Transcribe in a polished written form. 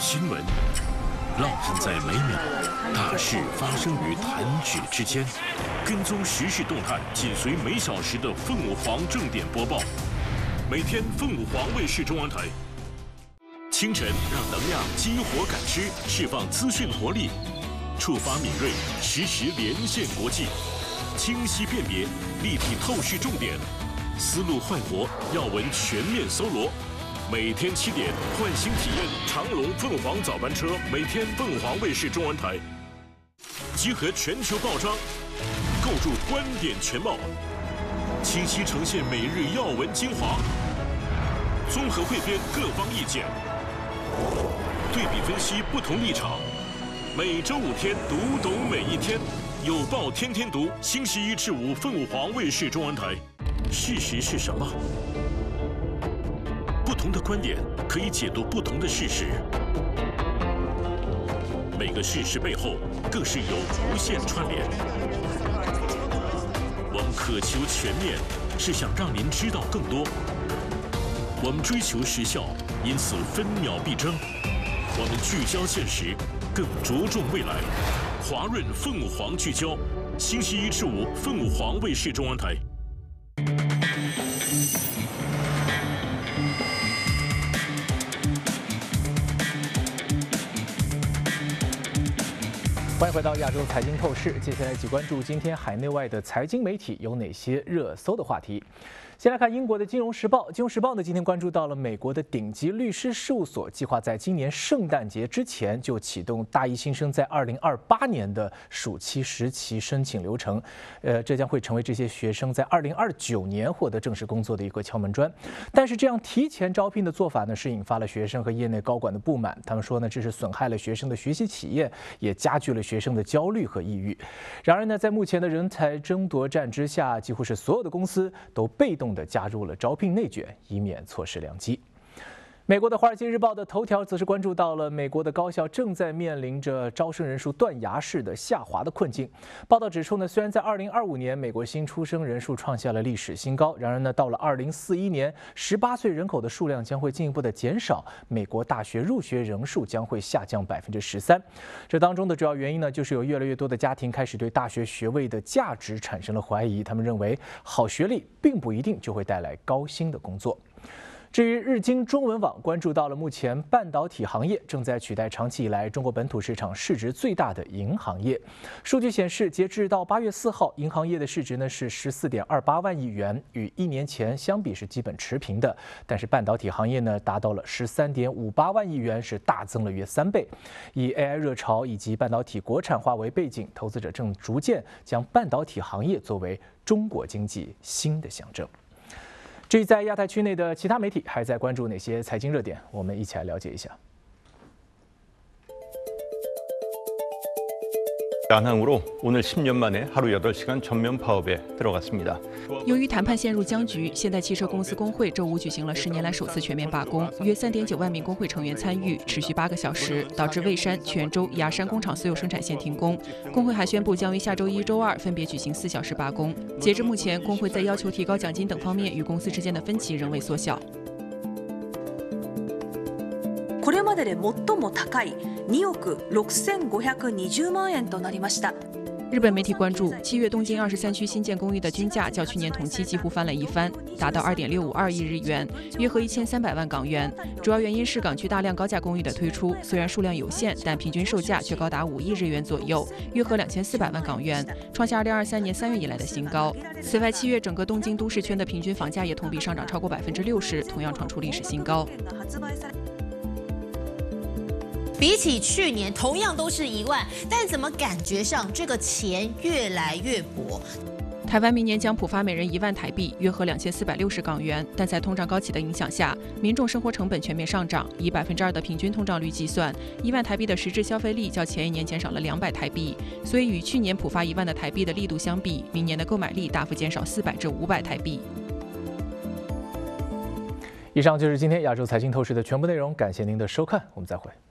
新闻，浪漫在每秒，大事发生于弹指之间。跟踪时事动态，紧随每小时的凤舞凰正点播报。每天凤舞凰卫视中文台。清晨让能量激活感知，释放资讯活力，触发敏锐，实时连线国际，清晰辨别，立体透视重点，思路焕活，要闻全面搜罗。每天7点，唤醒体验长隆凤凰早班车，每天凤凰卫视中文台，集合全球报章，构筑观点全貌，清晰呈现每日要闻精华，综合汇编各方意见，对比分析不同立场。每周5天，读懂每一天，有报天天读。星期1至5，凤凰卫视中文台。事实是什么？不同的观点可以解读不同的事实，每个事实背后更是有无限串联。我们渴求全面，是想让您知道更多。我们追求时效，因此分秒必争。我们聚焦现实，更着重未来。华润凤凰聚焦，星期1至5，凤凰卫视中文台。 欢迎回到亚洲财经透视，接下来一起关注今天海内外的财经媒体有哪些热搜的话题。先来看英国的《金融时报》，《金融时报》呢今天关注到了美国的顶级律师事务所计划在今年圣诞节之前就启动大一新生在2028年的暑期实习申请流程，这将会成为这些学生在2029年获得正式工作的一个敲门砖。但是这样提前招聘的做法呢，是引发了学生和业内高管的不满。他们说呢，这是损害了学生的学习体验，也加剧了学生的焦虑和抑郁。然而呢，在目前的人才争夺战之下，几乎是所有的公司都被动地加入了招聘内卷，以免错失良机。美国的《华尔街日报》的头条则是关注到了美国的高校正在面临着招生人数断崖式的下滑的困境。报道指出呢，虽然在2025年美国新出生人数创下了历史新高，然而呢，到了2041年，18岁人口的数量将会进一步的减少，美国大学入学人数将会下降13%。这当中的主要原因呢，就是有越来越多的家庭开始对大学学位的价值产生了怀疑，他们认为好学历并不一定就会带来高薪的工作。至于日经中文网关注到了目前半导体行业正在取代长期以来中国本土市场市值最大的银行业。数据显示，截至到8月4号，银行业的市值呢是14.28万亿元，与1年前相比是基本持平的。但是半导体行业呢达到了13.58万亿元，是大增了约3倍。以 AI 热潮以及半导体国产化为背景，投资者正逐渐将半导体行业作为中国经济新的象征。至于在亚太区内的其他媒体还在关注哪些财经热点，我们一起来了解一下。 양항으로 오늘 10년 만에 하루 8시간 전면 파업에 들어갔습니다. 由于谈判陷入僵局，现代汽车公司工会周五举行了10年来首次全面罢工，约3.9万名工会成员参与，持续8个小时，导致蔚山、泉州、雅山工厂所有生产线停工。工会还宣布将于下周1、周2分别举行4小时罢工。截至目前，工会在要求提高奖金等方面与公司之间的分歧仍未缩小。 これまでで最も高い2億6520万円となりました。 日本媒体关注，7月东京23区新建公寓的均价较去年同期几乎翻了一番，达到2.652亿日元，约合1300万港元。主要原因是港区大量高价公寓的推出，虽然数量有限，但平均售价却高达5亿日元左右，约合2400万港元，创下2023年3月以来的新高。此外，7月整个东京都市圈的平均房价也同比上涨超过60%，同样创出历史新高。 比起去年同样都是1万，但怎么感觉上这个钱越来越薄？ 台湾明年将普发每人1万台币，约合2460港元，但在通胀高企的影响下，民众生活成本全面上涨。以2%的平均通胀率计算，1万台币的实质消费力较前一年减少了200台币，所以与去年普发1万的台币的力度相比，明年的购买力大幅减少400至500台币。 以上就是今天亚洲财经透视的全部内容，感谢您的收看，我们再会。